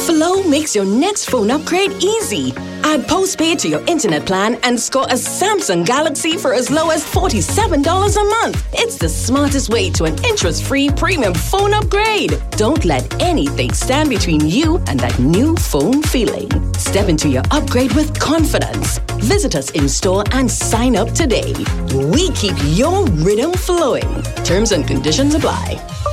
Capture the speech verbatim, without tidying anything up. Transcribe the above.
Flow makes your next phone upgrade easy. Add postpaid to your internet plan and score a Samsung Galaxy for as low as forty-seven dollars a month. It's the smartest way to an interest-free premium phone upgrade. Don't let anything stand between you and that new phone feeling. Step into your upgrade with confidence. Visit us in store and sign up today. We keep your rhythm flowing. Terms and conditions apply.